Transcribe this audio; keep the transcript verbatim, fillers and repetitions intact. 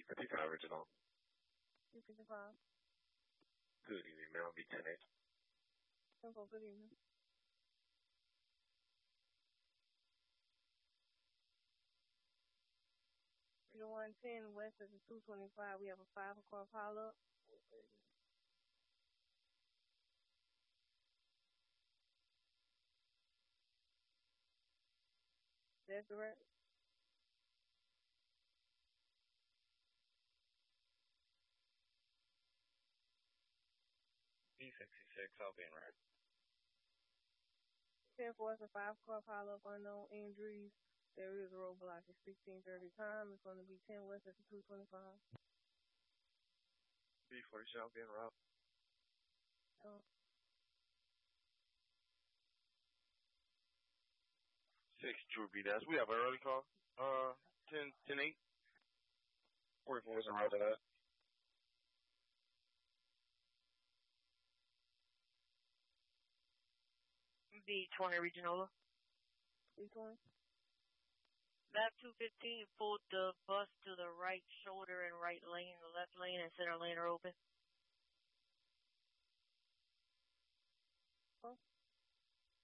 fifty-five original. two fifty-five. Good evening, ma'am. B ten eight. Simple, good evening. The one ten west of the two twenty-five. We have a five o'clock pile up. That's correct. B sixty-six, I'll be in right. ten four is a five o'clock pile up, unknown injuries. There is a roadblock at sixteen thirty time. It's going to be ten west at the two twenty-five. B forty-seven, I'll be in route. Oh. Six True B dash. We have an early call. Uh, ten, ten eight. forty-four is in route to that. B twenty Regional. B twenty. Lap two fifteen pulled the bus to the right shoulder and right lane. The left lane and center lane are open. Oh.